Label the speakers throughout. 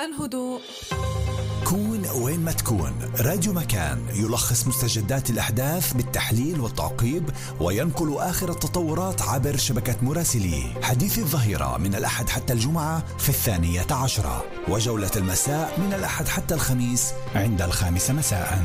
Speaker 1: مكان هدوء.
Speaker 2: كون وين ما تكون، راديو مكان يلخص مستجدات الأحداث بالتحليل والتعقيب وينقل آخر التطورات عبر شبكة مراسليه. حديث الظهيرة من الأحد حتى الجمعة في 12:10، وجولة المساء من الأحد حتى الخميس عند 5 مساء.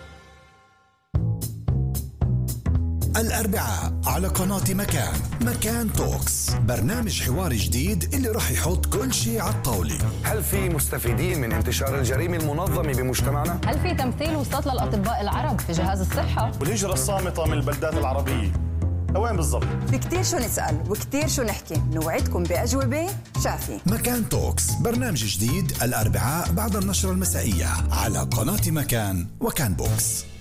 Speaker 2: الأربعاء على قناة مكان توكس، برنامج حواري جديد اللي راح يحط كل شيء على الطاولة.
Speaker 3: هل في مستفيدين من انتشار الجريمة المنظمة بمجتمعنا؟
Speaker 4: هل في تمثيل وسط للأطباء العرب في جهاز الصحة؟
Speaker 5: والهجرة الصامتة من البلدات العربية وين بالضبط؟
Speaker 6: في كتير شو نسأل وكتير شو نحكي، نوعدكم بأجوبة شافية.
Speaker 2: مكان توكس، برنامج جديد الأربعاء بعد النشرة المسائية على قناة مكان وكان بوكس.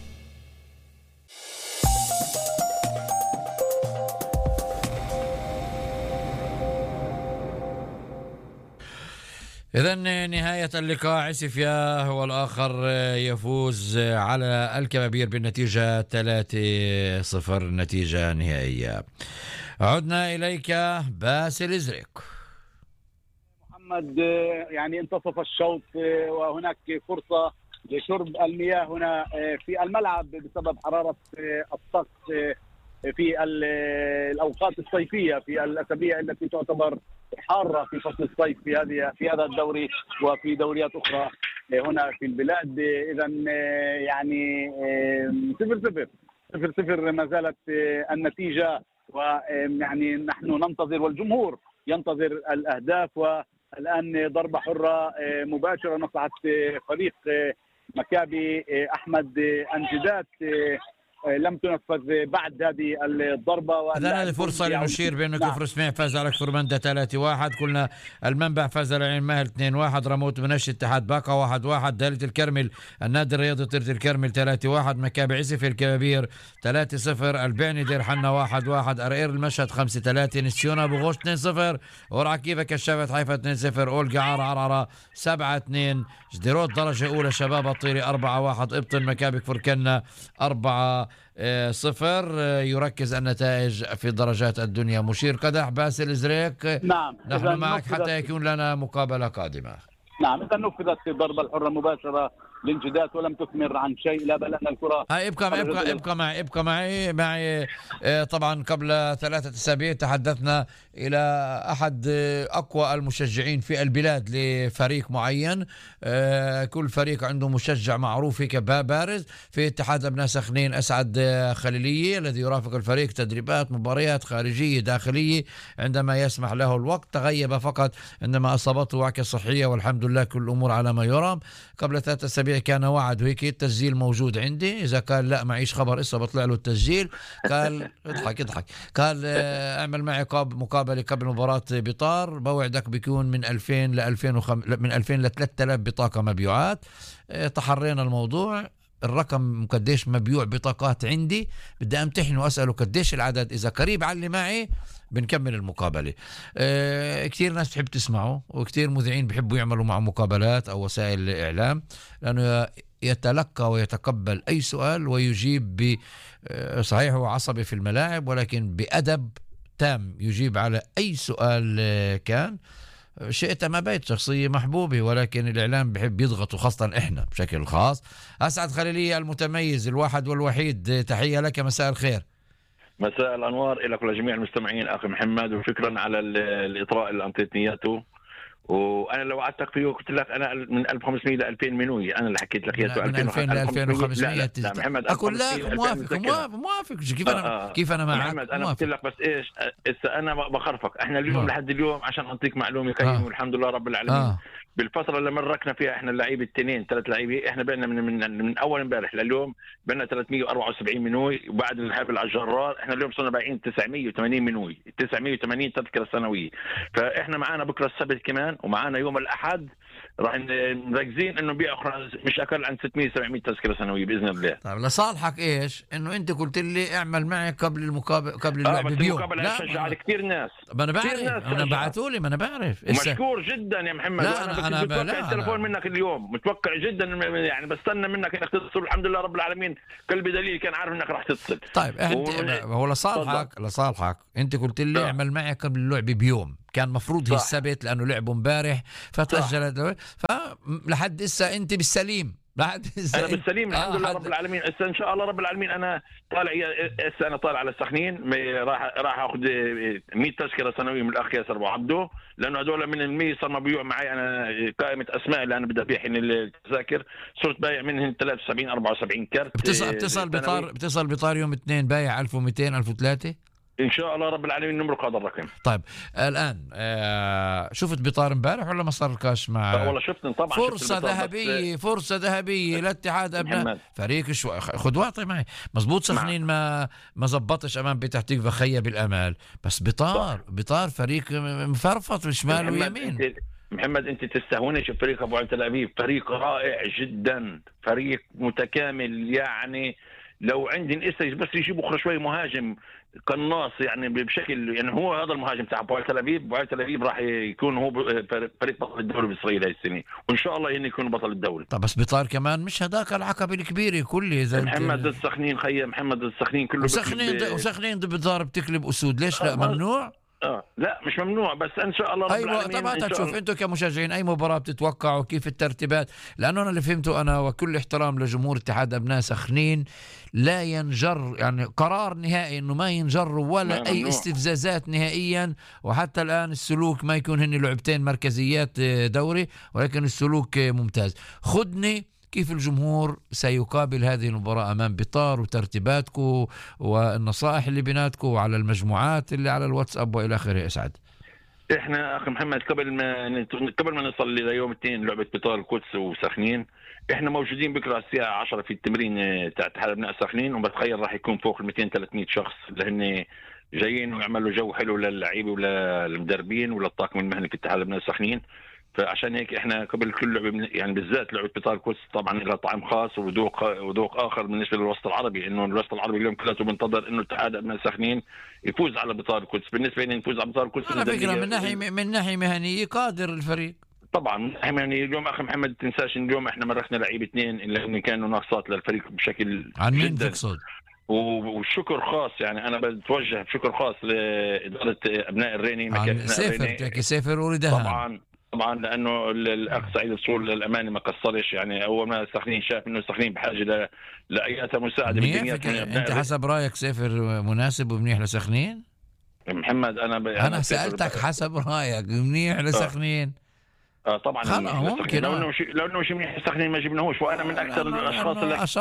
Speaker 7: إذن نهاية اللقاء عسفيا هو الآخر يفوز على الكبابير بالنتيجة 3-0 نتيجة نهائية. عدنا إليك باسل إزريك.
Speaker 8: محمد، يعني انتصف الشوط وهناك فرصة لشرب المياه هنا في الملعب بسبب حرارة الطقس في الأوقات الصيفية في الأسابيع التي تعتبر حارة في فصل الصيف في هذا الدوري وفي دوريات أخرى هنا في البلاد. إذن يعني 0-0 ما زالت النتيجة، ويعني نحن ننتظر والجمهور ينتظر الأهداف. والآن ضربة حرة مباشرة مصلحة فريق مكابي أحمد أنجدات لم تنفذ بعد هذه الضربة.
Speaker 7: إذن هذه فرصة لنشير بأنه كفر سميع فاز على كفر مندة 3-1، قلنا المنبع فاز على عين ماهر 2-1، رموت منش اتحاد باقة 1-1، دالة الكرمل النادي الرياضي طيرة الكرمل 3-1، مكابي عسف الكبابير 3-0، البعني دير حنا 1-1، أرقير المشهد 5-3، نسيونا أبو غوش 2-0، ورعكيفة كشافة حيفا 2-0، أولجا عرعرة 7-2، جديروت درجة أولى شباب الطيري 4-1، إبطن مكابي كفر كنا 4-0. يركز النتائج في درجات الدنيا. مشير قدح باسل إزريك،
Speaker 8: نعم
Speaker 7: نحن معك حتى يكون لنا مقابلة قادمة.
Speaker 8: نعم، إذا نفذت الضربة الحرة مباشرة لانجدات ولم تثمر عن شيء، لا بل أن الكرة
Speaker 7: ابقى معي. طبعا قبل 3 أسابيع تحدثنا إلى أحد أقوى المشجعين في البلاد لفريق معين. كل فريق عنده مشجع معروف هيك بارز. في اتحاد أبناء سخنين أسعد خليلية الذي يرافق الفريق تدريبات مباريات خارجية داخلية عندما يسمح له الوقت. تغيب فقط عندما أصابته وعكة صحية، والحمد لله كل الأمور على ما يرام. قبل 3 أسابيع كان وعد وهيك التسجيل موجود عندي، إذا قال لا معيش خبر إسا بطلع له التسجيل. قال اضحك قال اعمل معي مقابلة قبل مباراة بطار، بوعدك بيكون من 2000 ل 3000 بطاقة مبيوعات. تحرينا الموضوع، الرقم قديش مبيوع بطاقات عندي، بدي امتحن واساله قديش العدد، اذا قريب على اللي معي بنكمل المقابله. كتير ناس بتحب تسمعه، وكتير مذيعين بيحبوا يعملوا معه مقابلات او وسائل الاعلام، لانه يتلقى ويتقبل اي سؤال ويجيب صحيح هو عصبي في الملاعب، ولكن بأدب تام يجيب على اي سؤال. كان شئت ما بيت شخصية محبوبة، ولكن الإعلام بحب يضغط، وخاصة إحنا بشكل خاص. أسعد خليلية المتميز الواحد والوحيد، تحية لك، مساء الخير.
Speaker 9: مساء الأنوار لك ولجميع المستمعين أخي محمد، وشكرا على الإطراء اللي أنطيتنياته. وانا لو وعدتك فيه قلت لك انا من 1500 ل 2000 منوي، انا اللي حكيت لك اياه
Speaker 7: من 2000 ل 2500.
Speaker 9: لا محمد،
Speaker 7: اقول لا موافق كيف انا معك
Speaker 9: محمد. انا قلت لك بس ايش انا بخرفك. احنا اليوم لحد اليوم عشان اعطيك معلومه كريمه والحمد لله رب العالمين. بالفتره اللي مركنا فيها احنا اللعيبه 3 لعيبه، احنا بقينا من اول امبارح لليوم بقينا 374 منوي، وبعد الحفل على الجرار احنا اليوم صرنا بايعين 980 منوي، 980 تذكره سنويه. فاحنا معانا بكره السبت كمان، ومعانا يوم الأحد راح مركزين انه بيأخذ مش اقل عن 600-700 تذكره سنويه باذن الله.
Speaker 7: طيب لصالحك ايش انه انت قلت لي اعمل معي قبل اللعب بيوم؟
Speaker 9: لا شجع على كثير ناس.
Speaker 7: ما انا بعرف، انا بعثوا لي، ما انا بعرف.
Speaker 9: مشكور جدا يا محمد.
Speaker 7: انا
Speaker 9: بتوقع التليفون منك اليوم، متوقع جدا يعني بستنى منك انك تتصل. الحمد لله رب العالمين كل بدليل كان عارف انك راح تتصل.
Speaker 7: طيب هو لصالحك انت قلت لي اعمل معي قبل اللعب بيوم، كان مفروض هي السبت لانه لعبوا امبارح فتاجل. فلحد هسه انت بالسليم.
Speaker 9: انا بالسليم الحمد لله رب العالمين. هسه ان شاء الله رب العالمين انا طالع هسه انا طالع على سخنين. راح اخذ 100 تذكره سنويه من الاخ ياسر ابو عبده لانه هذول من ال100 صار مبيوع معي انا قائمه اسماء اللي انا بدي ابيعهم التذاكر. صرت بايع منهم 73 74 كرت.
Speaker 7: بتصل بطار يوم 2 بايع 1200 1003
Speaker 9: ان شاء الله رب العالمين نمرق هذا الرقم.
Speaker 7: طيب الان شفت بطار امبارح ولا ما صار الكاش مع؟
Speaker 9: والله شفت طبعا.
Speaker 7: فرصه ذهبيه لاتحاد ابناء فريق خذ واعطي معي. مزبوط سخنين ما زبطش امام بتح تكفى خيب الامال. بس بطار فريق مفرفط شمال ويمين.
Speaker 9: محمد انت تستهونش فريق ابو علي تل ابيب. فريق رائع جدا، فريق متكامل. يعني لو عندي بس يجيبوا اخر شوي مهاجم قناص يعني بشكل يعني هو هذا المهاجم تاع ابو علي تل ابيب. ابو علي تل ابيب راح يكون هو فريق بطل الدوري باسرائيل هاي السنه وان شاء الله يكون بطل الدوري.
Speaker 7: طب بس بطار كمان مش هذاك العقبه الكبيره كله زي
Speaker 9: محمد ضد سخنين. خيي محمد ضد سخنين كله.
Speaker 7: وسخنين ضد بطار بتكلب اسود. ليش لا ممنوع؟
Speaker 9: لا مش ممنوع بس ان شاء الله رب العالمين.
Speaker 7: طبعا تشوف انتم كمشجعين اي مباراه بتتوقعوا كيف الترتيبات؟ لانه انا اللي فهمته انا وكل احترام لجمهور اتحاد ابناء سخنين لا ينجر يعني قرار نهائي انه ما ينجر ولا اي استفزازات نهائيا. وحتى الان السلوك ما يكون هن لعبتين مركزيات دوري ولكن السلوك ممتاز. خدني كيف الجمهور سيقابل هذه المباراة أمام بطار وترتيباتكم والنصائح اللي بيناتكم وعلى المجموعات اللي على الواتساب وإلى آخره. أسعد.
Speaker 9: إحنا أخي محمد قبل ما نصل ليوم الاثنين لعبة بطار القدس وسخنين إحنا موجودين بكرة الساعة 10 في التمرين تاع اتحاد أبناء سخنين وبتخيل راح يكون فوق ال 200-300 شخص لأن جايين ويعملوا جو حلو للعيبة وللمدربين وللطاقم المهني في اتحاد أبناء سخنين. فعشان هيك احنا قبل كل لعبه يعني بالذات لعبه بطار القدس طبعا لها طعم خاص وذوق اخر بالنسبه للوسط العربي. انه الوسط العربي اليوم كله بنتظر انه اتحاد ابناء سخنين يفوز على بطار القدس. بالنسبه لنا نفوز على بطار القدس
Speaker 7: على فكره من ناحيه مهنيه قادر الفريق
Speaker 9: طبعا. يعني اليوم اخي محمد تنساش ان اليوم احنا مرخنا لعيبه اثنين اللي كانوا ناقصات للفريق بشكل
Speaker 7: عن مين تقصد؟
Speaker 9: وشكر خاص يعني انا بتوجه بشكر خاص لاداره ابناء الريني
Speaker 7: مكان سافر وردها
Speaker 9: طبعا لانه الاخ سعيد الصول للامانه ما قصرش. يعني اول ما سخنين شاف انه سخنين بحاجه لايات مساعده بالدنيا.
Speaker 7: انت حسب رايك سافر مناسب ومنيح لسخنين؟
Speaker 9: محمد
Speaker 7: انا سالتك حسب رايك منيح لسخنين.
Speaker 9: طبعا
Speaker 7: ممكن
Speaker 9: لو انه شيء منيح سخنين ما جبناهوش. وانا من اكثر الاشخاص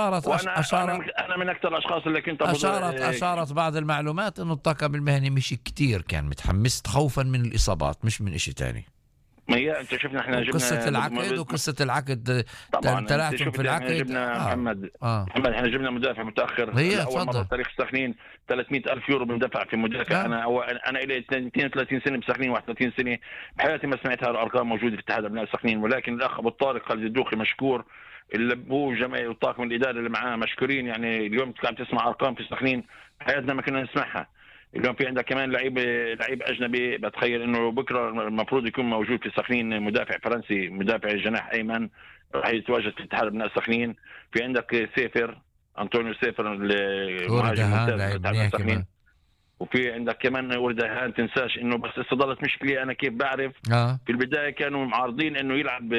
Speaker 9: اللي انا من اكثر الاشخاص اللي كنت
Speaker 7: اشارت بعض المعلومات انه الطاقم المهني مش كتير كان متحمس خوفا من الاصابات مش من شيء ثاني.
Speaker 9: ما هي انت شفنا احنا جبنا
Speaker 7: قصة العقد طبعا تلاعبهم في العقد.
Speaker 9: جبنا محمد احنا جبنا مدافع متاخر اول مره تاريخ سخنين 300,000 يورو بندفع في مدافع. انا لي 32 سنه بسخنين 31 سنه بحياتي ما سمعت هالارقام موجوده في اتحاد ابناء سخنين. ولكن الاخ ابو طارق خالد الدوخي مشكور. هو جمعيه والطاقم الاداري اللي معاه مشكورين. يعني اليوم عم تسمع ارقام في سخنين حياتنا ما كنا نسمعها. اليوم في عندك كمان لعيب اجنبي بتخيل انه بكره المفروض يكون موجود في سخنين مدافع فرنسي مدافع جناح ايمن راح يتواجد في اتحاد ابناء سخنين. في عندك انطونيو سيفر المهاجم سخنين. وفي عندك كمان وردهان تنساش انه بس ظلت مشكله. انا كيف بعرف في البدايه كانوا معارضين انه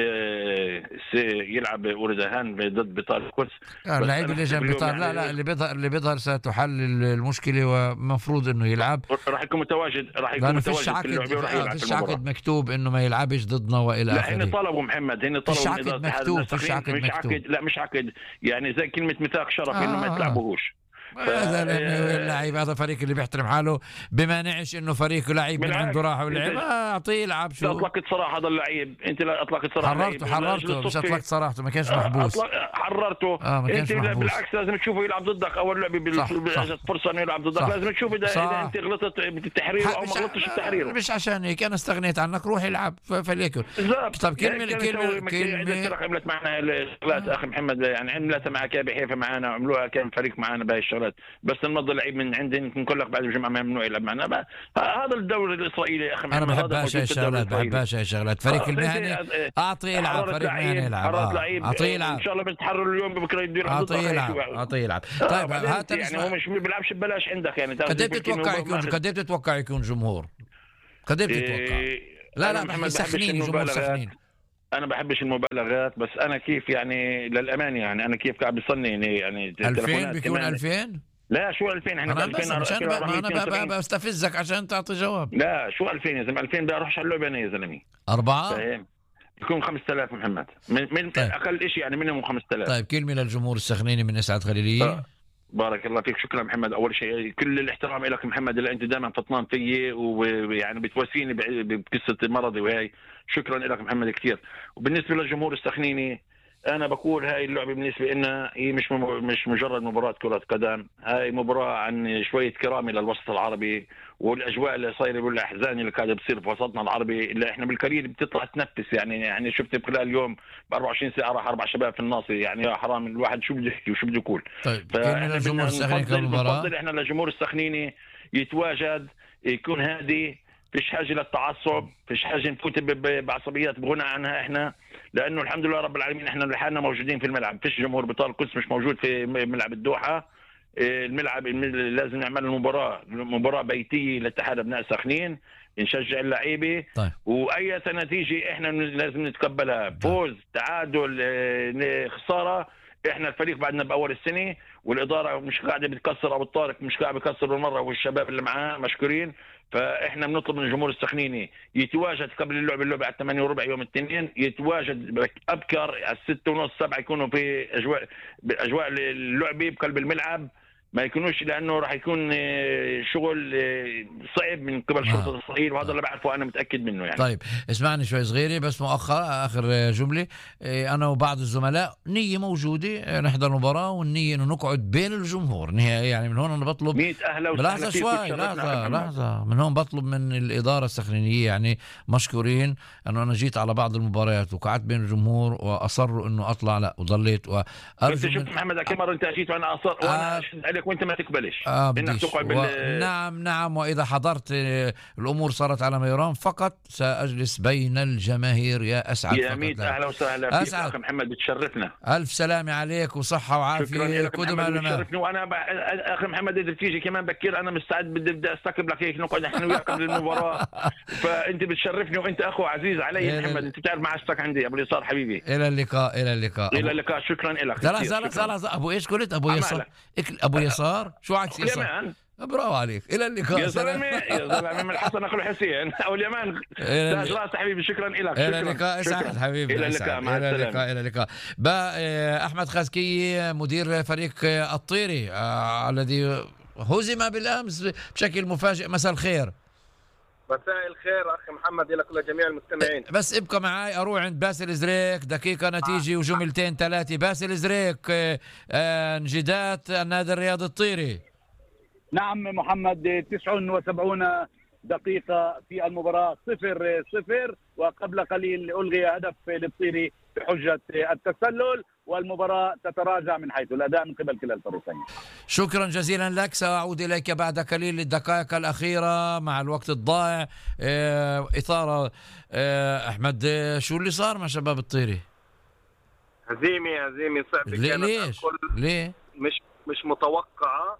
Speaker 9: يلعب وردهان ضد بطار القدس.
Speaker 7: اللاعب اللي جنب بطار لا اللي بيظهر ستحل المشكله ومفروض انه يلعب.
Speaker 9: راح يكون متواجد في اللعبه.
Speaker 7: فيش عقد مكتوب انه ما يلعبش ضدنا والى اخره.
Speaker 9: هن طلبوا محمد هن طلبوا
Speaker 7: فيش عقد مكتوب.
Speaker 9: لا مش عقد يعني زي كلمه ميثاق شرف انه ما يتلعبوهوش.
Speaker 7: هذا اللاعب هذا فريق اللي بيحترم حاله بمانعش انه فريق لعيب من عنده راحه ولعب اعطيه يلعب. شو
Speaker 9: اطلقت صراحه هذا اللعيب انت لا اطلقت صراحه
Speaker 7: حررته مش اطلقت صراحته ما كانش محبوس.
Speaker 9: حررته انت بالعكس لازم تشوفه يلعب ضدك اول لعبه فرصه انه يلعب ضدك لازم تشوف اذا انت غلطت بالتحرير او ما غلطتش بالتحرير.
Speaker 7: مش عشان هيك انا استغنيت عنك روح يلعب فليكن. طب كلمه
Speaker 9: عملت معنا الشغلات اخي محمد يعني عملتها مع كابي حيفا معنا عملوها كان فريق معنا بهاي الشغلات بس نمضي لعيب من عندي نقول لك بعد الجمعه ممنوع يلعب معنا. هذا الدوري الاسرائيلي يا اخي
Speaker 7: انا بحبهاش هاي الشغلات فريق المهني اعطيه يلعب فريق مهني يلعب اعطيه يلعب
Speaker 9: ان شاء الله بتحرر اليوم بكره يدير
Speaker 7: اعطيه يلعب. طيب
Speaker 9: يعني هو مش بيلعبش ببلاش عندك يعني
Speaker 7: قد ايه بتتوقع يكون جمهور قد ايه بتتوقع؟ لا بحكي سخنين، جمهور سخنين.
Speaker 9: انا بحبش المبالغات، بس انا كيف يعني للامانه، يعني انا كيف قاعد بصني يعني
Speaker 7: 2000 بيكون 2000.
Speaker 9: لا شو 2000 احنا ب 2000
Speaker 7: انا بستفزك عشان تعطي جواب.
Speaker 9: لا شو 2000 يا زلمه، 2000 بدي اروح على اللعبه انا يا زلمه
Speaker 7: 4
Speaker 9: فاهم، بيكون 5000 محمد من طيب. اقل شيء يعني منهم 5000.
Speaker 7: طيب كلمه للجمهور السخنيني من اسعد خليليه.
Speaker 9: بارك الله فيك، شكرا محمد. اول شيء كل الاحترام لك محمد، اللي انت دائما فطنان فيي ويعني بتواسيني بقصه مرضي وهي. شكرا لك محمد كثير. وبالنسبه للجمهور السخنيني، انا بقول هاي اللعبه بالنسبه لنا هي مش مجرد مباراه كره قدم، هاي مباراه عن شويه كرامه للوسط العربي، والاجواء اللي صايره والاحزان اللي قاعده بتصير في وسطنا العربي، اللي احنا بالقليل بتطلع تنفس. يعني شفت خلال اليوم ب 24 ساعه راح 4 شباب في الناصر، يعني يا حرام الواحد شو بده يحكي وشو بده يقول.
Speaker 7: طيب الجمهور السخنيني
Speaker 9: بنفضل احنا للجمهور السخنيني يتواجد، يكون هادي، فيش حاجه للتعصب، فيش حاجه نفوت بعصبيات بغنى عنها احنا، لانه الحمد لله رب العالمين احنا لحالنا موجودين في الملعب. فيش جمهور بطال القدس مش موجود في ملعب الدوحه. الملعب لازم نعمل مباراه بيتيه لاتحاد ابناء سخنين، نشجع اللعيبه.
Speaker 7: طيب.
Speaker 9: واي نتيجه احنا لازم نتقبلها، فوز تعادل خساره، احنا الفريق بعدنا باول السنه، والاداره مش قاعده بتكسر، ابو الطارق مش قاعد بكسر بالمره، والشباب اللي معاه مشكورين. فاحنا بنطلب من الجمهور السخنيني يتواجد قبل اللعبه على 8:15 يوم الاثنين، يتواجد ابكر على 6:30 7 يكونوا في اجواء اللعبه بقلب الملعب، ما يكونوش، لانه راح يكون شغل صعب من قبل شرطه اسرائيل، وهذا اللي بعرفه انا متاكد منه يعني.
Speaker 7: طيب اسمعني شوي صغيري بس اخر جمله. انا وبعض الزملاء نيه موجوده نحضر المباراه، والنيه انه نقعد بين الجمهور نهائيا. يعني من هون انا بطلب
Speaker 9: 100 اهلا وسهلا.
Speaker 7: لحظه شوي، لحظه من هون بطلب من الاداره السخنينيه، يعني مشكورين انه انا جيت على بعض المباريات وقعدت بين الجمهور واصروا انه اطلع، لا وضليت
Speaker 9: انت شفت محمد كم مره انت اجيت وانا اصر وانا عليك وانت ما تقبلش انك تقعد
Speaker 7: نعم. واذا حضرت الامور صارت على ما يرام، فقط ساجلس بين الجماهير يا اسعد.
Speaker 9: يا ميت اهلا وسهلا فيك اخي محمد، بتشرفنا.
Speaker 7: الف سلامه عليك وصحه وعافيه.
Speaker 9: بتشرفني. وانا اخي محمد اذا تيجي كمان بكير انا مستعد، بدي استقبل لك هيك نقعد احنا وياك قبل المباراه. فانت بتشرفني، وانت اخو عزيز علي محمد، انت بتعرف معاشتك عندي ابو اليسار حبيبي.
Speaker 7: الى اللقاء
Speaker 9: شكرا لك.
Speaker 7: خلاص ابو ايش قلت؟ ابو يسار. ابو يسار شو عكس يسار؟ برافو عليك. الى اللقاء
Speaker 9: يا زلمه من الحسن اخو الحسين او اليمان. تاج راس حبيبي، شكرا لك.
Speaker 7: الى اللقاء اسعد حبيبي.
Speaker 9: الى اللقاء. مع السلامه.
Speaker 7: الى اللقاء. احمد خازكي مدير فريق الطيري الذي هزم بالامس بشكل مفاجئ. مساء الخير.
Speaker 1: مساء الخير اخي محمد لك ولجميع المستمعين.
Speaker 7: بس ابقى معي اروح عند باسل زريك دقيقه نتيجه وجملتين 3. باسل زريك، انجدات النادي الرياضي الطيري.
Speaker 8: نعم محمد، 79 دقيقة في المباراة 0-0، وقبل قليل ألغي هدف للطيري بحجة التسلل، والمباراة تتراجع من حيث الأداء من قبل كلا الفريقين.
Speaker 7: شكرا جزيلا لك. سأعود إليك بعد قليل للدقائق الأخيرة مع الوقت الضائع. إثارة أحمد، شو اللي صار مع شباب الطيري؟
Speaker 1: هزيمة صعبة.
Speaker 7: ليش؟ ليه؟
Speaker 1: مش متوقعة.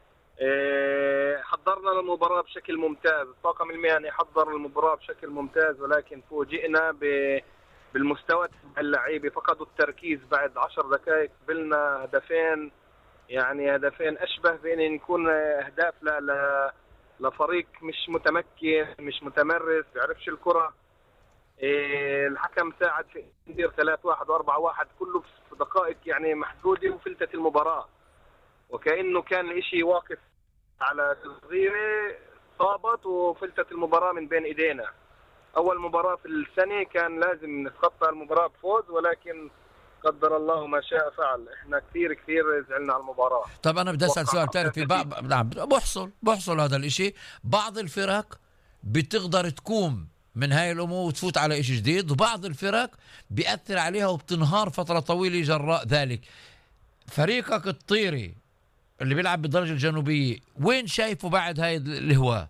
Speaker 1: حضرنا المباراة بشكل ممتاز، الطاقم المهني حضر المباراة بشكل ممتاز، ولكن فوجئنا بالمستوى اللعيبة، فقدوا التركيز بعد 10 دقائق. قبلنا هدفين، يعني هدفين أشبه بأن نكون أهداف لفريق مش متمكن، مش متمرس، بيعرفش الكرة. الحكم ساعد في ندير 3-1 و4-1 كله في دقائق يعني محدودة، وفلتت المباراة وكأنه كان الاشي واقف على صغيرة، صابت وفلتت المباراة من بين ايدينا. اول مباراة في السنة كان لازم نتخطى المباراة بفوز، ولكن قدر الله ما شاء فعل. احنا كثير زعلنا على المباراة.
Speaker 7: طب انا بدي اسال سؤال ثاني. في بحصل هذا الاشي. بعض الفرق بتقدر تقوم من هاي الامور وتفوت على اشي جديد، وبعض الفرق بيأثر عليها وبتنهار فترة طويلة جراء ذلك. فريقك الطيري اللي بيلعب بالدرجة الجنوبية وين شايفه بعد هاي الهواء؟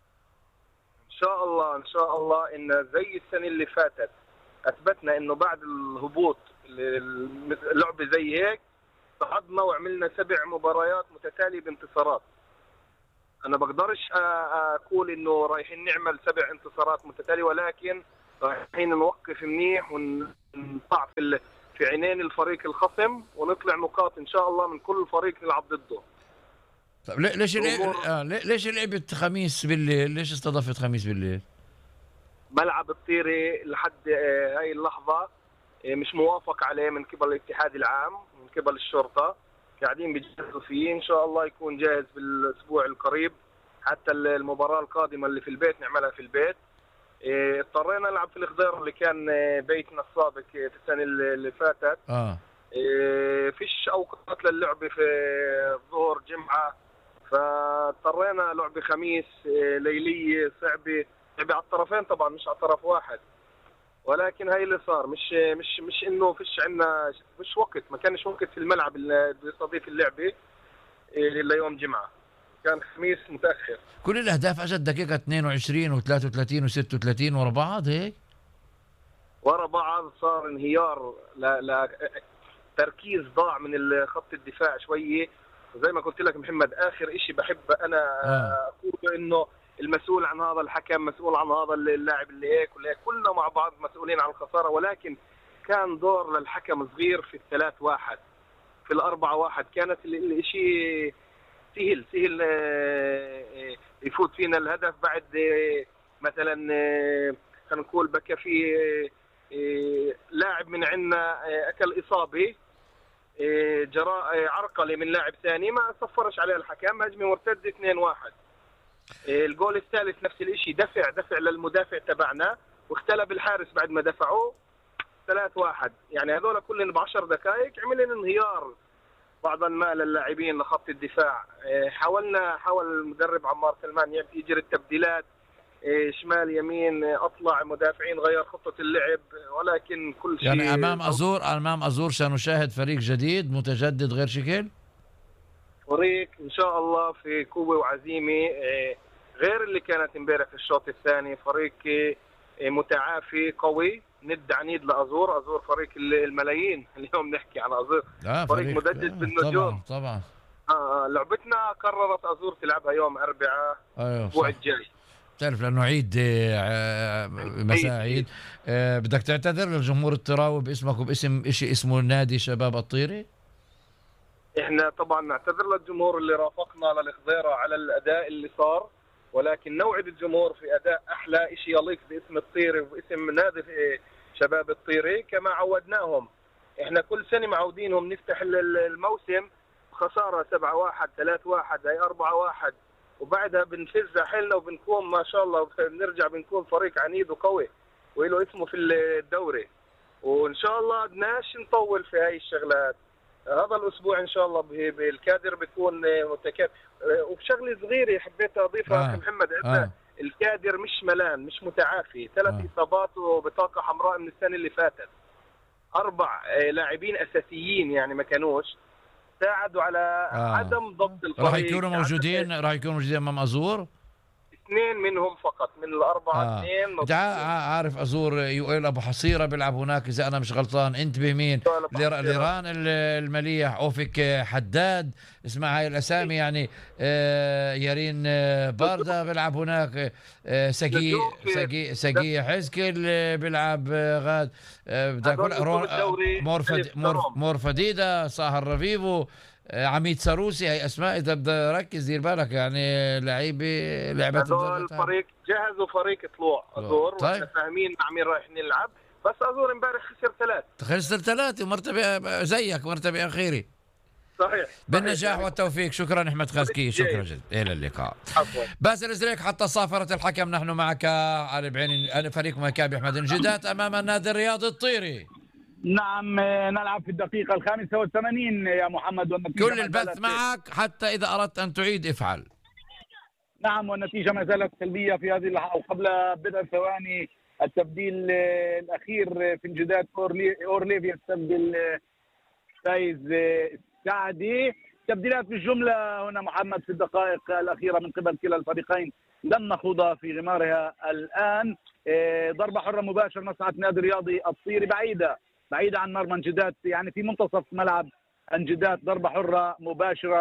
Speaker 1: إن شاء الله إن زي السنة اللي فاتت أثبتنا إنه بعد الهبوط اللعبة زي هيك صعدنا وعملنا 7 مباريات متتالية بانتصارات. انا بقدرش اقول انه رايحين نعمل 7 انتصارات متتاليه، ولكن رايحين نوقف منيح ونطلع في عينين الفريق الخصم ونطلع نقاط ان شاء الله من كل فريق نلعب ضده.
Speaker 7: طب ليش لعبت خميس بالليل؟ ليش استضافت خميس بالليل؟
Speaker 1: ملعب الطيري لحد هاي اللحظه مش موافق عليه من قبل الاتحاد العام، من قبل الشرطه، قاعدين بيجهزوا فيه، ان شاء الله يكون جاهز بالاسبوع القريب، حتى المباراه القادمه اللي في البيت نعملها في البيت. اضطرينا نلعب في الخضير اللي كان بيتنا السابق في السنه اللي فاتت. فيش اوقات للعب في الظهر جمعه، فاضطرينا لعب خميس ليليه صعبه على الطرفين طبعا، مش على طرف واحد، ولكن هاي اللي صار. مش انه فيش عندنا مش وقت، ما كانش وقت في الملعب اللي بيستضيف اللعبه ليوم جمعه، كان خميس متاخر.
Speaker 7: كل الاهداف اجت دقيقه 22 و33 و36 ورا بعض هيك
Speaker 1: ورا بعض. صار انهيار، لا تركيز ضاع من خط الدفاع شويه. وزي ما قلت لك محمد، اخر شيء بحب انا اقول انه المسؤول عن هذا الحكم، مسؤول عن هذا اللاعب اللي هيك ولا هيك، كلنا مع بعض مسؤولين عن الخساره، ولكن كان دور للحكم صغير في 3-1 في 4-1. كانت الشيء سهل يفوت فينا الهدف بعد مثلا خلينا نقول بكى في لاعب من عندنا اكل اصابه جراء عرقله من لاعب ثاني، ما صفرش عليه الحكم، هجمه مرتده 2-1. الجول الثالث نفس الشيء، دفع للمدافع تبعنا واختلف الحارس بعد ما دفعوه 3-1. يعني هذول كلهم ب10 دقائق عمل انهيار بعض ما للاعبين لخط الدفاع. حاول المدرب عمار سلمان يجري التبديلات شمال يمين، اطلع مدافعين، غير خطة اللعب، ولكن كل شيء
Speaker 7: يعني امام ازور سنشاهد فريق جديد متجدد غير شكل، فريق
Speaker 1: ان شاء الله في قوة وعزيمة غير اللي كانت امبارح في الشوط الثاني. فريق متعافي قوي، ند عنيد لازور فريق الملايين. اليوم نحكي عن ازور، فريق مدجج بالنجوم
Speaker 7: طبعا.
Speaker 1: لعبتنا قررت ازور تلعبها يوم 4 الاسبوع الجاي.
Speaker 7: تعرف لانه عيد مساء عيد. بدك تعتذر للجمهور الطيراوي باسمك وباسم شيء اسمه نادي شباب الطيري؟
Speaker 1: احنا طبعا نعتذر للجمهور اللي رافقنا للخضيره على الاداء اللي صار، ولكن نوعد الجمهور في اداء احلى شيء يليق باسم الطيري وباسم نادي شباب الطيري كما عودناهم. احنا كل سنه معودينهم نفتح الموسم خساره 7-1 3-1 هي 4-1، وبعدها بنفز حيلنا وبنكون ما شاء الله بنرجع بنكون فريق عنيد وقوي وله اسمه في الدوري. وان شاء الله بدناش نطول في هاي الشغلات. هذا الاسبوع ان شاء الله بالكادر بيكون متكامل. وبشغله صغيره حبيت اضيفها محمد، عندنا الكادر مش ملان، مش متعافي، 3 اصابات وبطاقه حمراء من السنه اللي فاتت، 4 لاعبين اساسيين يعني ما كانوش، ساعدوا على عدم ضبط الفريق.
Speaker 7: راح يكونوا موجودين امام ازور
Speaker 1: 2 منهم فقط من ال4 2.
Speaker 7: انت عارف ازور يوئيل ابو حصيره بيلعب هناك اذا انا مش غلطان، انتبه مين، ليران المليح، اوفك حداد، اسمع هاي الاسامي يعني، يارين باردا بيلعب هناك، سقي حزكل بيلعب غاد، مور فديده، صاهر رفيفو، عميد ساروسي، هي اسماء اذا بدي ركز دير بالك يعني لعبه
Speaker 1: الفريق جهزوا فريق طلوع ازور. طيب. واحنا فاهمين مع مين رايح نلعب، بس ازور امبارح خسر 3 ومرتبه زيك، مرتبه اخيره. صحيح. بالنجاح والتوفيق. شكرا احمد خازكي، شكرا جزيلا، الى اللقاء. باسل زريك حتى صافره الحكم، نحن معك على بعين فريق مكابي احمد الجدات امام النادي الرياضي الطيري.
Speaker 8: نعم، نلعب في الدقيقة 85 يا محمد،
Speaker 7: والنتيجة كل البث معك حتى إذا أردت أن تعيد افعل.
Speaker 8: نعم، والنتيجة ما زالت سلبية في هذه اللحظة. وقبل بضع ثواني التبديل الأخير في انجداد أورليفيا يستبدل فايز السعدي. تبديلات بالجملة هنا محمد في الدقائق الأخيرة من قبل كلا الفريقين لم نخوضها في غمارها الآن. ضربة حرة مباشرة مصلحة نادي الرياضي الطيري بعيدة عن مرمى انجداد، يعني في منتصف ملعب انجداد، ضربة حرة مباشرة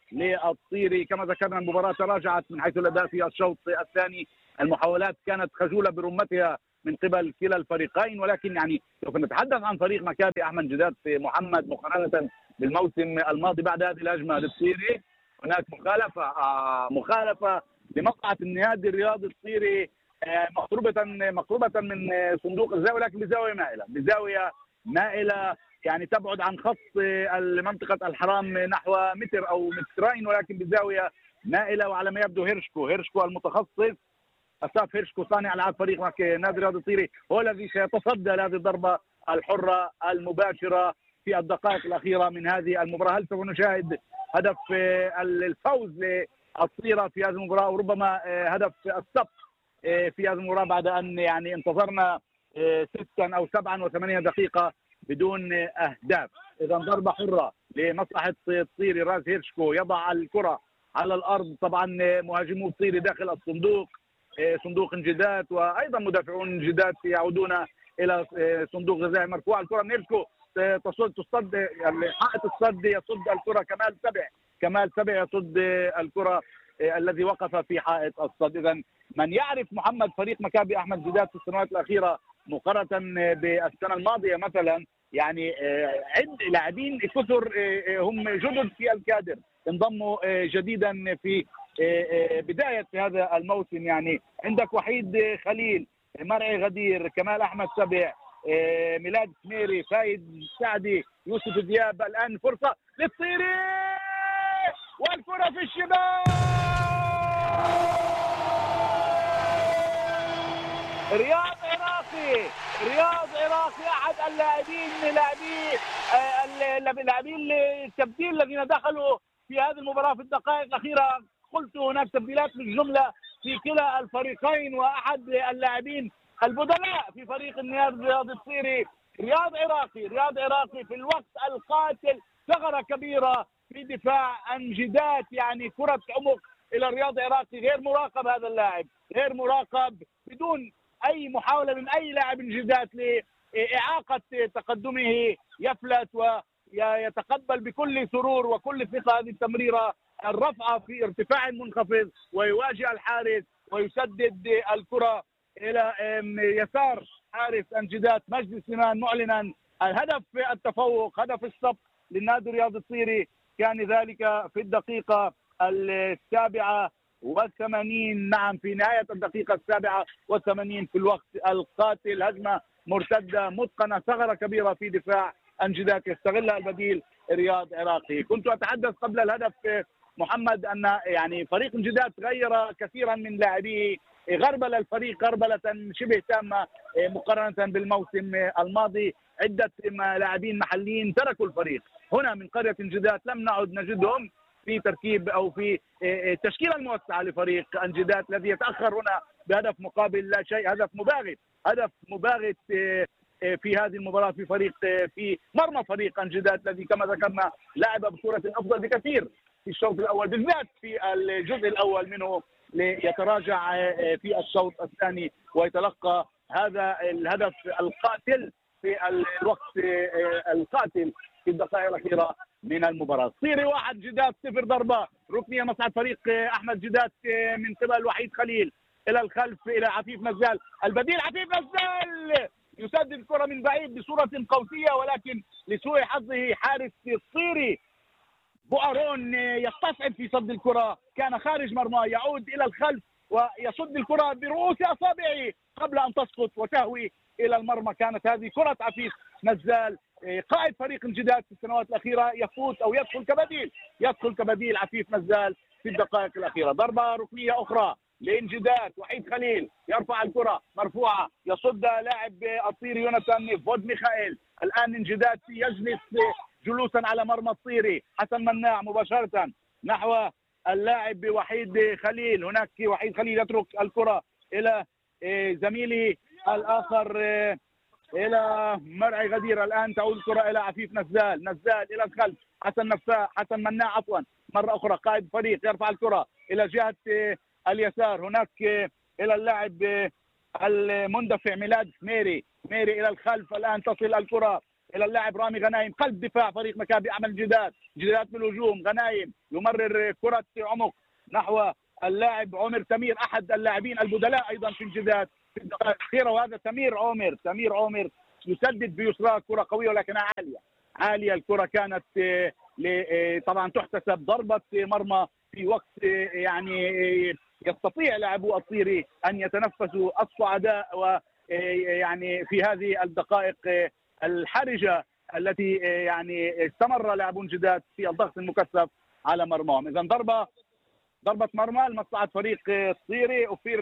Speaker 8: للطيري. كما ذكرنا المباراة تراجعت من حيث الأداء في الشوط الثاني، المحاولات كانت خجولة برمتها من قبل كلا الفريقين، ولكن يعني سوف نتحدث عن فريق مكابي أحمد جدات في محمد مقارنة بالموسم الماضي. بعد هذه الهجمة للطيري هناك مخالفة لمقطعة النادي الرياضي الطيري مقربة من صندوق الزاوية، لكن بزاوية مائلة يعني تبعد عن خط منطقة الحرام نحو متر أو مترين، ولكن بزاوية مائلة. وعلى ما يبدو هيرشكو المتخصص أساف هيرشكو صانع ألعاب فريق نادي الرياضي الطيري هو الذي سيتصدى لهذه الضربة الحرة المباشرة في الدقائق الأخيرة من هذه المباراة. هل سوف نشاهد هدف الفوز للطيرة في هذه المباراة، وربما هدف السبق في هذه المباراة بعد أن يعني انتظرنا 6 أو 7 و8 دقيقة بدون أهداف؟ إذا ضربة حرة لمصلحة الطيري. راز هيرشكو يضع الكرة على الأرض، طبعا مهاجمو الطيري داخل الصندوق، صندوق انجدات وأيضا مدافعون انجدات يعودون إلى صندوق غذائي مرفوع. الكرة من هيرشكو تصد حائط الصد، يصد الكرة كمال سبع يصد الكرة الذي وقف في حائط الصد. إذا من يعرف محمد فريق مكابي أحمد جدات في السنوات الأخيرة مقارنة بالسنة الماضية مثلا، يعني لاعبين كثر هم جدد في الكادر انضموا جديدا في بداية هذا الموسم. يعني عندك وحيد خليل، مرعي غدير، كمال أحمد سبع، ميلاد سميري، فايد سعدي، يوسف دياب. الآن فرصة للطيري والكرة في الشباك. رياض عراقي أحد اللاعبين التبديل الذين دخلوا في هذه المباراة في الدقائق الأخيرة. قلت هناك تبديلات بالجملة في كلا الفريقين، وأحد اللاعبين البدلاء في فريق النادي الرياضي الطيري رياض عراقي في الوقت القاتل، ثغرة كبيرة في دفاع انجدات، يعني كرة عمق إلى رياض عراقي. غير مراقب هذا اللاعب، غير مراقب، بدون أي محاولة من أي لاعب انجدات لإعاقة تقدمه، يفلت ويتقبل بكل سرور وكل ثقة هذه التمريرة الرفعة في ارتفاع منخفض، ويواجه الحارس ويسدد الكرة إلى يسار حارس انجدات مجدي سليمان، معلنا الهدف التفوق، هدف السبق للنادي الرياضي الطيري. كان ذلك في الدقيقة 87، نعم في نهاية الدقيقة 87 في الوقت القاتل. هجمة مرتدة متقنة، ثغرة كبيرة في دفاع انجدات يستغلها البديل رياض عراقي. كنت أتحدث قبل الهدف محمد أن يعني فريق انجدات غير كثيرا من لاعبيه، غربل الفريق غربلة شبه تامة مقارنة بالموسم الماضي. عدة لاعبين محليين تركوا الفريق هنا من قرية انجدات، لم نعد نجدهم في تركيب أو في تشكيلة الموسعة لفريق انجدات الذي يتأخر هنا بهدف مقابل لا شيء. هدف مباغت في هذه المباراة في مرمى فريق انجدات الذي كما ذكرنا لعب بصورة أفضل بكثير في الشوط الأول، بالذات في الجزء الأول منه، ليتراجع في الشوط الثاني ويتلقى هذا الهدف القاتل في الوقت القاتل في الدقائق الأخيرة من المباراة. طيري 1 جدات 0. ضربة ركنية مصعد فريق أحمد جدات من قبل وحيد خليل إلى الخلف إلى عفيف نزال. البديل عفيف نزال يسدد الكرة من بعيد بصورة قوسية، ولكن لسوء حظه حارس الطيري بؤرون يستصعب في صد الكرة، كان خارج مرمى، يعود إلى الخلف ويصد الكرة برؤوس أصابعه قبل أن تسقط وتهوي إلى المرمى. كانت هذه كرة عفيف نزال قائد فريق انجدات في السنوات الأخيرة، يفوت أو يدخل كبديل عفيف نزال في الدقائق الأخيرة. ضربة ركنية أخرى لانجدات، وحيد خليل يرفع الكرة مرفوعة، يصد لاعب الطيري يوناثان فود ميخائيل. الآن انجدات يجلس جلوسا على مرمى الطيري، حسن مناع مباشرة نحو اللاعب وحيد خليل. هناك وحيد خليل يترك الكرة إلى زميله الآخر إلى مرعي غدير. الآن تعود الكرة إلى عفيف نزال إلى الخلف، حسن مناع مرة أخرى قائد فريق يرفع الكرة إلى جهة اليسار. هناك إلى اللاعب المندفع ميلاد ميري إلى الخلف. الآن تصل الكرة الى اللاعب رامي غنايم قلب دفاع فريق مكابي احمد جدات. جدات بالهجوم، غنايم يمرر كره عمق نحو اللاعب عمر تمير احد اللاعبين البدلاء ايضا في الجدات في الدقائق الاخيره، وهذا تمير عمر يسدد بيسرى، كره قويه ولكنها عاليه. الكره كانت طبعا تحتسب ضربه مرمى في وقت يعني يستطيع لاعبو الطيري ان يتنفسوا الصعداء، ويعني في هذه الدقائق الحرجه التي يعني استمر لاعبون جدات في الضغط المكثف على مرماهم. اذا ضربه مرمى لمصلحه فريق الطيري.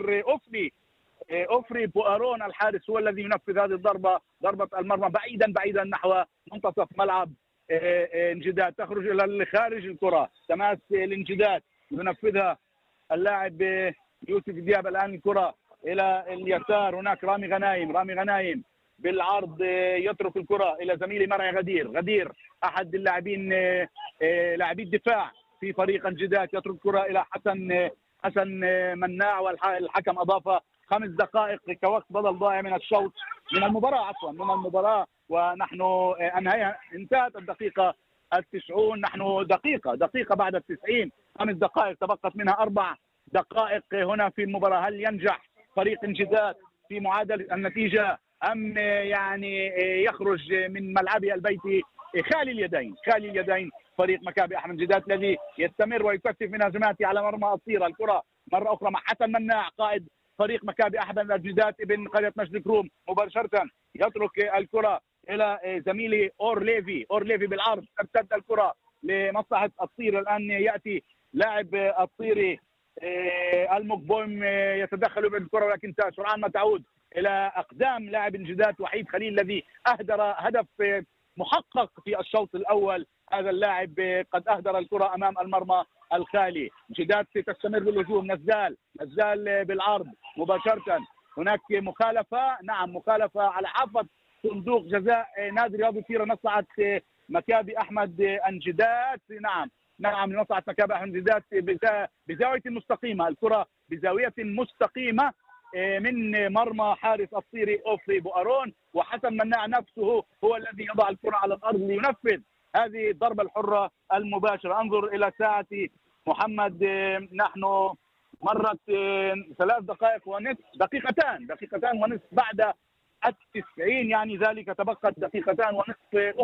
Speaker 8: أوفري بوارون الحارس هو الذي ينفذ هذه ضربه المرمى بعيدا نحو منتصف ملعب انجداد، تخرج الى خارج الكره. تماس الانجداد ينفذها اللاعب يوسف دياب. الان الكره الى اليسار، هناك رامي غنايم بالعرض يترك الكره الى زميلي مرعي غدير احد اللاعبين لاعبي الدفاع في فريق انجداد، يترك الكره الى حسن مناع، والحكم اضاف 5 دقائق كوقت بدل ضائع من الشوط من المباراه ونحن انتهت الدقيقه 90. نحن دقيقه بعد 90، 5 دقائق تبقت منها 4 دقائق هنا في المباراه. هل ينجح فريق انجداد في معادله النتيجه ام يعني يخرج من ملعبه البيتي خالي اليدين فريق مكابي احمد جدات الذي يستمر ويكثف من هجماته على مرمى الطيره. الكره مره اخرى مع حسن مناع قائد فريق مكابي احمد جدات ابن قريه مجد كروم، مباشره يترك الكره الى زميلي اورليفي بالعرض، ترتد الكره لمصلحه الطير. الان ياتي لاعب الطيري المقبوم يتدخل بالكره، ولكن سرعان ما تعود الى اقدام لاعب الجدات وحيد خليل الذي اهدر هدف محقق في الشوط الاول. هذا اللاعب قد اهدر الكره امام المرمى الخالي. جدات تستمر بالهجوم، نزال بالعرض مباشره. هناك مخالفه على حافه صندوق جزاء نادي رياضي طيرة مصلحه مكابي احمد انجدات. نعم لمصلحه مكابي احمد انجدات بزاويه مستقيمه، الكره بزاويه مستقيمه من مرمى حارس الطيري أوفري بوارون، وحسن مناع نفسه هو الذي يضع الكره على الارض لينفذ هذه الضربه الحره المباشره. انظر الى ساعتي محمد، نحن مرت 3 دقائق ونصف، دقيقتان ونصف بعد 90، يعني ذلك تبقت 2 دقيقة ونصف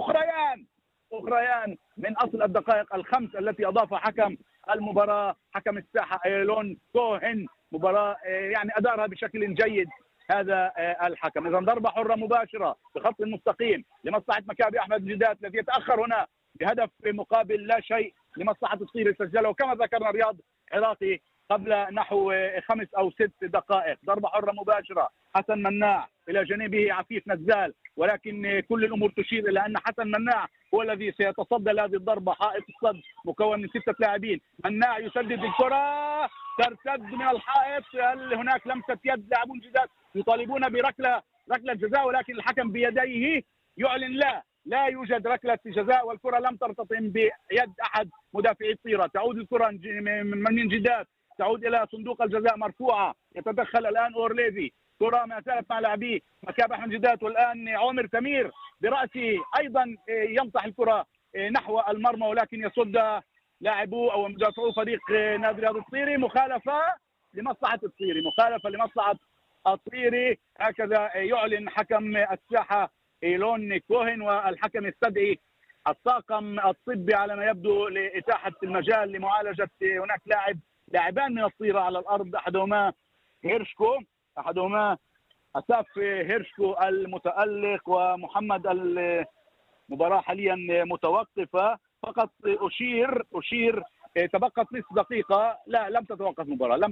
Speaker 8: اخريان من اصل الدقائق ال5 التي اضافها حكم المباراه، حكم الساحه ايلون كوهن. مباراه يعني ادارها بشكل جيد هذا الحكم. اذا ضربه حره مباشره بخط المستقيم لمصلحه مكابي احمد جدات الذي يتاخر هنا بهدف مقابل لا شيء لمصلحه الطير سجله كما ذكرنا رياض عراقي قبل نحو 5 أو 6 دقائق. ضربه حره مباشره، حسن مناع الى جانبه عفيف نزال، ولكن كل الامور تشير الى ان حسن مناع هو الذي سيتصدى لهذه الضربه. حائط الصد مكون من 6 لاعبين. مناع يسدد الكره، ترتد من الحائط. هل هناك لمسه يد؟ لاعبون جداد يطالبون بركله جزاء، ولكن الحكم بيديه يعلن لا يوجد ركله جزاء، والكره لم ترتطم بيد احد مدافعي الطيره. تعود الكره من جداد، تعود الى صندوق الجزاء مرفوعه، يتدخل الان اورليفي. كره ما زالت مع لاعبي مكابي احمد جدات، والان عمر تمير براسه ايضا يمطح الكره نحو المرمى، ولكن يصد لاعبو او مدافعو فريق نادي رياض الطيري. مخالفه لمصلحه الطيري، هكذا يعلن حكم الساحه ايلون كوهن، والحكم يستدعي الطاقم الطبي على ما يبدو لاتاحه المجال لمعالجه. هناك لاعبان من الطيره على الارض، احدهما اساف هيرشكو المتالق، ومحمد. المباراه حاليا متوقفه، فقط اشير تبقت نصف دقيقه. لا، لم تتوقف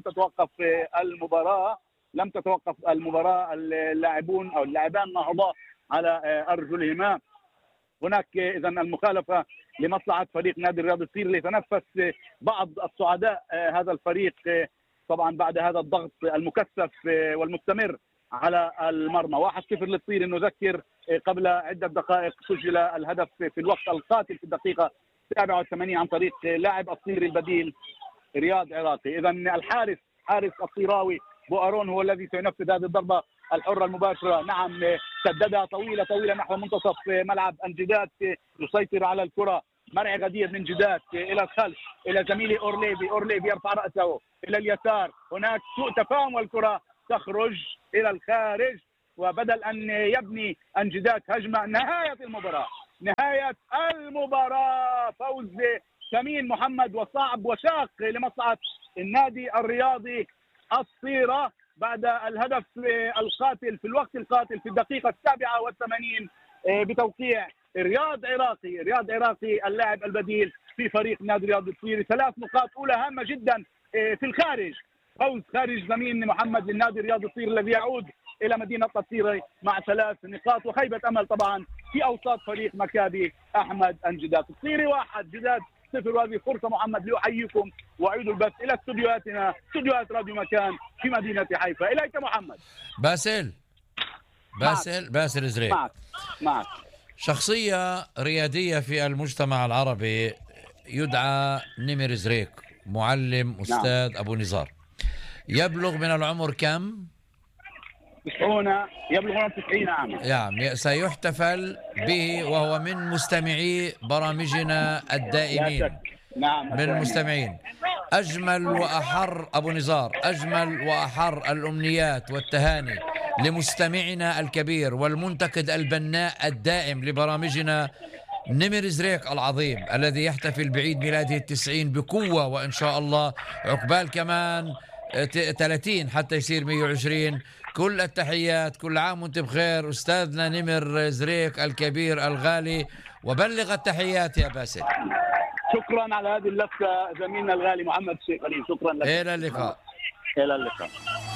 Speaker 8: المباراه. اللاعبون او اللاعبان نهضا على ارجلهما. هناك اذا المخالفه لمصلحه فريق نادي الرياض الطير ليتنفس بعض الصعداء هذا الفريق طبعا بعد هذا الضغط المكثف والمستمر على المرمى. 1-0 للطير. نذكر قبل عده دقائق سجل الهدف في الوقت القاتل في الدقيقه 87 عن طريق لاعب الطير البديل رياض عراقي. اذا حارس الطيراوي بوارون هو الذي سينفذ هذه الضربه الحرة المباشرة. نعم سددها طويلة نحو منتصف ملعب أنجدات، يسيطر على الكرة. مرعي غدير من جدات إلى الخلف إلى زميلي أورليبي يرفع رأسه إلى اليسار. هناك سوء تفاهم والكرة تخرج إلى الخارج، وبدل أن يبني أنجدات هجمة. نهاية المباراة فوز ثمين محمد وصعب وشاق لمصلحة النادي الرياضي الصيرة بعد الهدف القاتل في الوقت القاتل في الدقيقة 87 بتوقيع رياض عراقي اللاعب البديل في فريق نادي رياض الصيري. 3 نقاط أولى هامة جدا في الخارج. فوز خارج زمين محمد للنادي رياض الصيري الذي يعود إلى مدينة الصيرة مع 3 نقاط، وخيبة أمل طبعا في أوساط فريق مكابي أحمد أنجدات. الصيري 1 جداد 0. وهذه فرصة محمد لأحييكم وأعيد البث إلى استوديوهاتنا، استوديوهات راديو مكان في مدينة حيفا. إليك محمد.
Speaker 7: باسل زريق
Speaker 8: معك.
Speaker 7: شخصية ريادية في المجتمع العربي يدعى نمر زريق، معلم أستاذ أبو نزار. يبلغ من العمر كم؟
Speaker 8: يبلغ 90 عاما.
Speaker 7: يعني سيحتفل به وهو من مستمعي برامجنا الدائمين.
Speaker 8: نعم
Speaker 7: من المستمعين. أجمل وأحر أبو نزار، أجمل وأحر الأمنيات والتهاني لمستمعنا الكبير والمنتقد البناء الدائم لبرامجنا نمر زريق العظيم الذي يحتفل بعيد ميلاده 90 بقوة، وإن شاء الله عقبال كمان 30 حتى يصير 120. كل التحيات، كل عام وانت بخير أستاذنا نمر زريق الكبير الغالي، وبلغ التحيات يا باسل.
Speaker 8: شكرا على هذه اللفتة زميلنا الغالي محمد الشيخ علي. شكرا لك.
Speaker 7: إلى اللقاء.